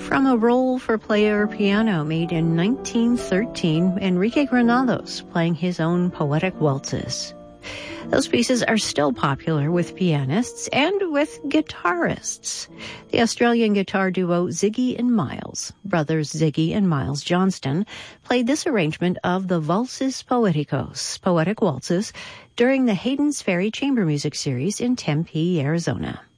From a roll for player piano made in 1913, Enrique Granados playing his own poetic waltzes. Those pieces are still popular with pianists and with guitarists. The Australian guitar duo Ziggy and Miles, brothers Ziggy and Miles Johnston, played this arrangement of the Valses Poeticos, poetic waltzes, during the Hayden's Ferry Chamber Music Series in Tempe, Arizona.